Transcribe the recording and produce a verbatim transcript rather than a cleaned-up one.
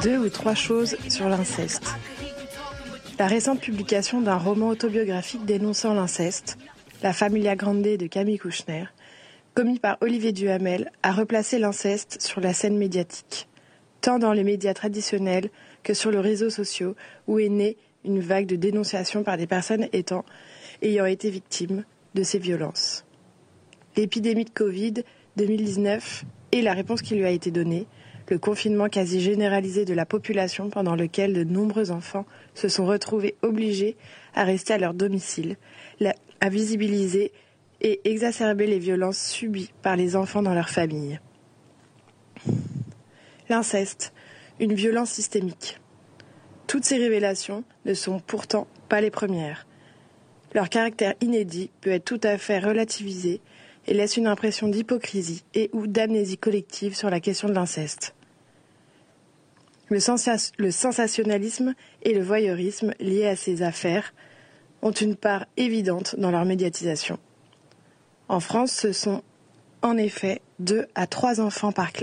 Deux ou trois choses sur l'inceste. La récente publication d'un roman autobiographique dénonçant l'inceste, La Familia Grande de Camille Kouchner, commis par Olivier Duhamel, a replacé l'inceste sur la scène médiatique, tant dans les médias traditionnels que sur les réseaux sociaux, où est née une vague de dénonciation par des personnes étant, ayant été victimes de ces violences. L'épidémie de Covid deux mille dix-neuf et la réponse qui lui a été donnée, le confinement quasi généralisé de la population pendant lequel de nombreux enfants se sont retrouvés obligés à rester à leur domicile, a visibilisé et exacerbé les violences subies par les enfants dans leur famille. L'inceste, une violence systémique. Toutes ces révélations ne sont pourtant pas les premières. Leur caractère inédit peut être tout à fait relativisé et laisse une impression d'hypocrisie et ou d'amnésie collective sur la question de l'inceste. Le, sens- le sensationnalisme et le voyeurisme liés à ces affaires ont une part évidente dans leur médiatisation. En France, ce sont en effet deux à trois enfants par classe